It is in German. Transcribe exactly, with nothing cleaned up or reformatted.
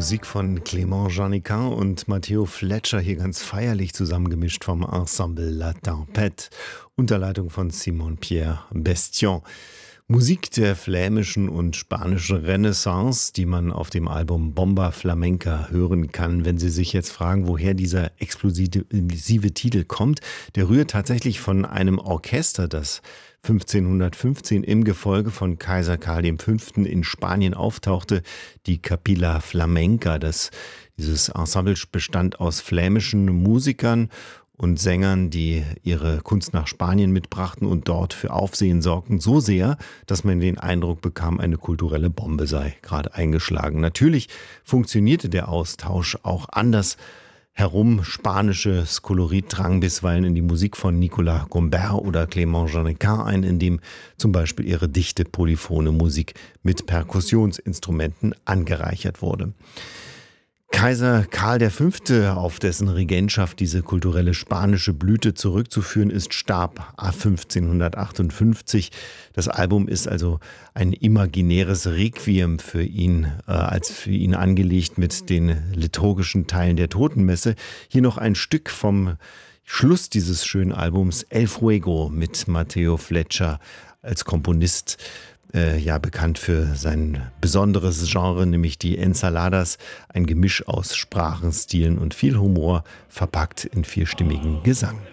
Musik von Clément Jeanniquin und Matteo Fletcher, hier ganz feierlich zusammengemischt vom Ensemble La Tempête unter Leitung von Simon-Pierre Bestion. Musik der flämischen und spanischen Renaissance, die man auf dem Album Bomba Flamenca hören kann. Wenn Sie sich jetzt fragen, woher dieser explosive Titel kommt, der rührt tatsächlich von einem Orchester, das fünfzehnhundertfünfzehn im Gefolge von Kaiser Karl V. in Spanien auftauchte, die Capilla Flamenca. Das, dieses Ensemble bestand aus flämischen Musikern und Sängern, die ihre Kunst nach Spanien mitbrachten und dort für Aufsehen sorgten, so sehr, dass man den Eindruck bekam, eine kulturelle Bombe sei gerade eingeschlagen. Natürlich funktionierte der Austausch auch anders herum. Spanisches Kolorit drang bisweilen in die Musik von Nicolas Gombert oder Clément Jeanniquin ein, in dem zum Beispiel ihre dichte polyphone Musik mit Perkussionsinstrumenten angereichert wurde. Kaiser Karl V., auf dessen Regentschaft diese kulturelle spanische Blüte zurückzuführen ist, starb fünfzehnhundertachtundfünfzig. Das Album ist also ein imaginäres Requiem für ihn, äh, als für ihn angelegt mit den liturgischen Teilen der Totenmesse. Hier noch ein Stück vom Schluss dieses schönen Albums, El Fuego, mit Matteo Fletcher als Komponist. Äh, ja, bekannt für sein besonderes Genre, nämlich die Ensaladas, ein Gemisch aus Sprachenstilen und viel Humor, verpackt in vierstimmigen Gesang.